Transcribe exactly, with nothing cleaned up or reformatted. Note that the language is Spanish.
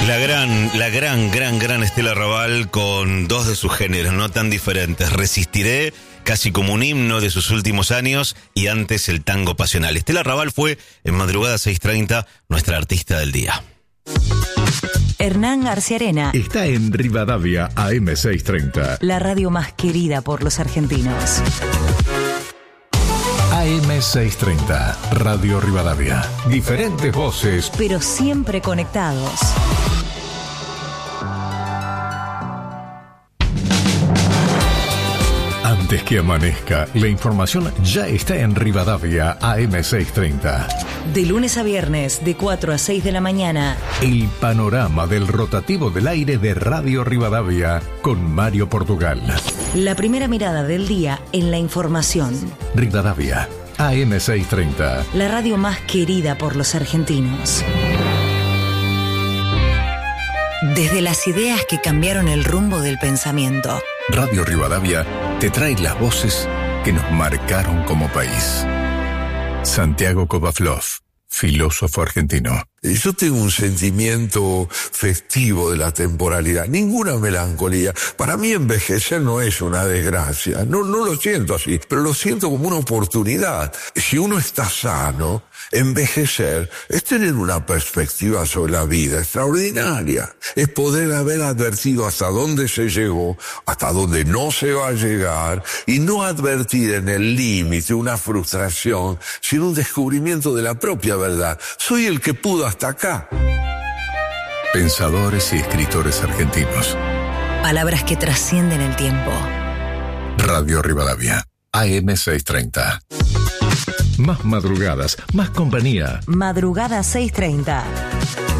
La gran, la gran, gran, gran Estela Raval con dos de sus géneros no tan diferentes. Resistiré, casi como un himno de sus últimos años, y antes el tango pasional. Estela Raval fue, en Madrugada seis treinta, nuestra artista del día. Hernán Arciarena está en Rivadavia A M seiscientos treinta. La radio más querida por los argentinos. A M seiscientos treinta, Radio Rivadavia. Diferentes voces, pero siempre conectados. Antes que amanezca, la información ya está en Rivadavia A M seiscientos treinta. De lunes a viernes, de cuatro a seis de la mañana. El panorama del rotativo del aire de Radio Rivadavia con Mario Portugal. La primera mirada del día en la información. Rivadavia A M seiscientos treinta. La radio más querida por los argentinos. Desde las ideas que cambiaron el rumbo del pensamiento. Radio Rivadavia te trae las voces que nos marcaron como país. Santiago Kovaflov, filósofo argentino. Yo tengo un sentimiento festivo de la temporalidad, ninguna melancolía. Para mí envejecer no es una desgracia, no, no lo siento así, pero lo siento como una oportunidad. Si uno está sano, envejecer es tener una perspectiva sobre la vida extraordinaria. Es poder haber advertido hasta dónde se llegó, hasta dónde no se va a llegar, y no advertir en el límite una frustración, sino un descubrimiento de la propia verdad. Soy el que pudo hasta acá. Pensadores y escritores argentinos. Palabras que trascienden el tiempo. Radio Rivadavia, A M seiscientos treinta. Más madrugadas, más compañía. Madrugada seiscientos treinta.